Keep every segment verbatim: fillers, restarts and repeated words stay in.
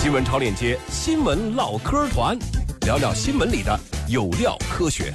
新闻超链接，新闻唠嗑团，聊聊新闻里的有料科学。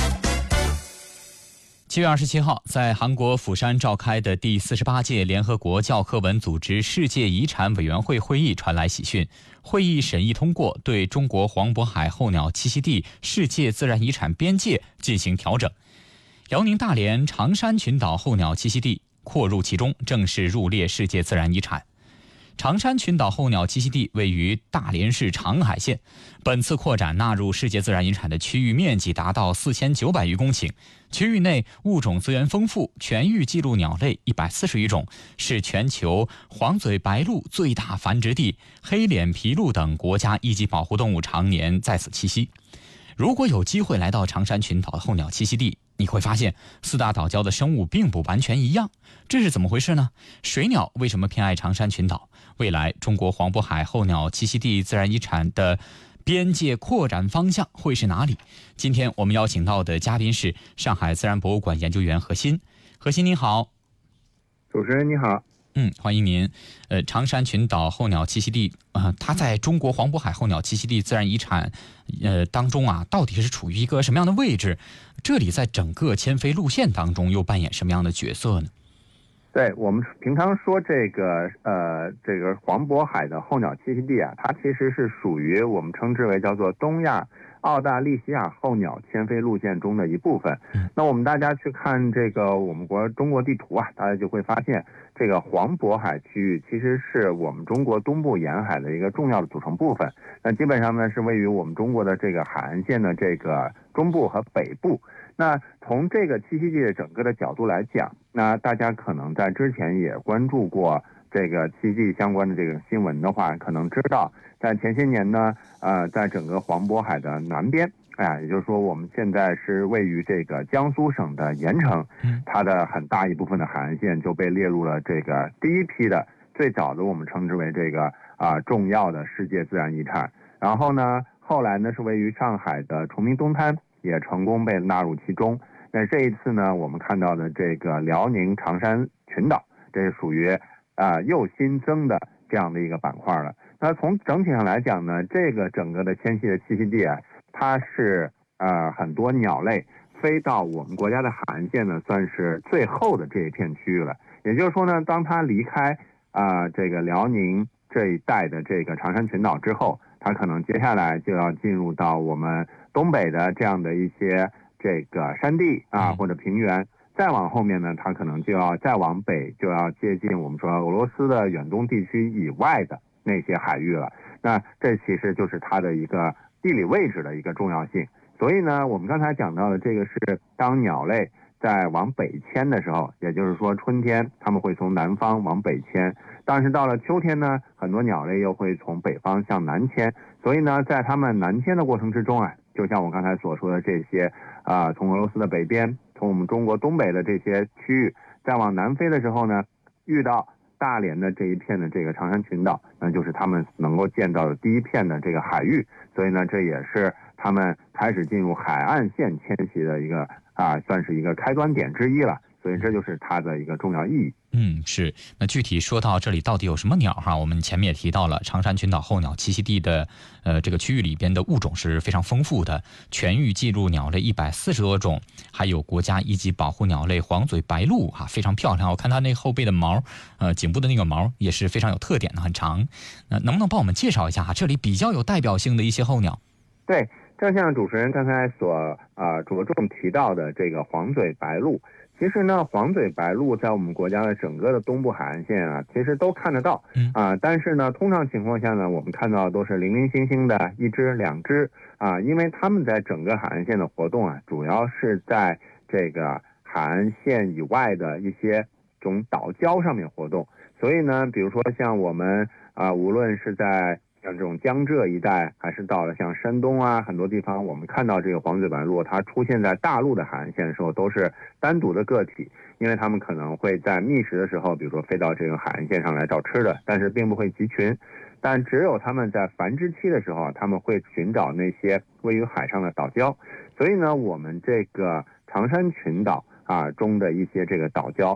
七月二十七号，在韩国釜山召开的第四十八届联合国教科文组织世界遗产委员会会议传来喜讯，会议审议通过对中国黄渤海候鸟栖息地世界自然遗产边界进行调整。辽宁大连长山群岛候鸟栖息地扩入其中，正式入列世界自然遗产。长山群岛候鸟栖息地位于大连市长海县，本次扩展纳入世界自然遗产的区域面积达到四千九百余公顷，区域内物种资源丰富，全域记录鸟类一百四十余种，是全球黄嘴白鹭最大繁殖地，黑脸琵鹭等国家一级保护动物常年在此栖息。如果有机会来到长山群岛的候鸟栖息地，你会发现四大岛礁的生物并不完全一样，这是怎么回事呢？水鸟为什么偏爱长山群岛？未来中国黄渤海候鸟栖息地自然遗产的边界扩展方向会是哪里？今天我们邀请到的嘉宾是上海自然博物馆研究员何鑫。何鑫您好。 主持人你好。 嗯，欢迎您。呃，长山群岛候鸟栖息地，呃，它在中国黄渤海候鸟栖息地自然遗产，呃当中啊，到底是处于一个什么样的位置？这里在整个迁飞路线当中又扮演什么样的角色呢？ 对，我们平常说这个呃这个黄渤海的候鸟栖息地啊，它其实是属于我们称之为叫做东亚澳大利西亚候鸟迁飞路线中的一部分。那我们大家去看这个我们国中国地图啊，大家就会发现这个黄渤海区域其实是我们中国东部沿海的一个重要的组成部分。那基本上呢是位于我们中国的这个海岸线的这个中部和北部。那从这个栖息地的整个的角度来讲，那大家可能在之前也关注过这个栖息地相关的这个新闻的话，可能知道在前些年呢，呃，在整个黄渤海的南边，哎，也就是说我们现在是位于这个江苏省的盐城，它的很大一部分的海岸线就被列入了这个第一批的最早的我们称之为这个啊、呃、重要的世界自然遗产。然后呢，后来呢是位于上海的崇明东滩也成功被纳入其中。那这一次呢，我们看到的这个辽宁长山群岛，这是属于啊、呃、又新增的这样的一个板块了。那从整体上来讲呢，这个整个的迁徙的栖息地啊，它是呃很多鸟类飞到我们国家的海岸线呢，算是最后的这一片区域了。也就是说呢，当它离开啊、呃、这个辽宁这一带的这个长山群岛之后，它可能接下来就要进入到我们东北的这样的一些这个山地啊或者平原，再往后面呢，它可能就要再往北，就要接近我们说俄罗斯的远东地区以外的那些海域了。那这其实就是它的一个地理位置的一个重要性。所以呢，我们刚才讲到的这个是当鸟类在往北迁的时候，也就是说春天它们会从南方往北迁，但是到了秋天呢，很多鸟类又会从北方向南迁。所以呢，在它们南迁的过程之中啊，就像我刚才所说的这些啊、呃，从俄罗斯的北边，从我们中国东北的这些区域，再往南飞的时候呢，遇到大连的这一片的这个长山群岛，那就是他们能够见到的第一片的这个海域。所以呢，这也是他们开始进入海岸线迁徙的一个啊，算是一个开端点之一了。所以这就是它的一个重要意义。 嗯，是。那具体说到这里到底有什么鸟哈？我们前面也提到了长山群岛候鸟栖息地的呃这个区域里边的物种是非常丰富的，全域记录鸟类一百四十多种，还有国家一级保护鸟类黄嘴白鹭哈，非常漂亮。我看它那后背的毛，呃颈部的那个毛也是非常有特点的，很长。那、呃、能不能帮我们介绍一下哈？这里比较有代表性的一些候鸟？ 对，正像主持人刚才所啊、呃、着重提到的这个黄嘴白鹭。其实呢，黄嘴白鹭在我们国家的整个的东部海岸线啊，其实都看得到啊、呃。但是呢，通常情况下呢，我们看到都是零零星星的一只两只啊，因为它们在整个海岸线的活动啊，主要是在这个海岸线以外的一些种岛礁上面活动。所以呢，比如说像我们啊、呃，无论是在像这种江浙一带，还是到了像山东啊很多地方，我们看到这个黄嘴白鹭，它出现在大陆的海岸线的时候，都是单独的个体，因为它们可能会在觅食的时候，比如说飞到这个海岸线上来找吃的，但是并不会集群。但只有它们在繁殖期的时候，它们会寻找那些位于海上的岛礁。所以呢，我们这个长山群岛啊中的一些这个岛礁，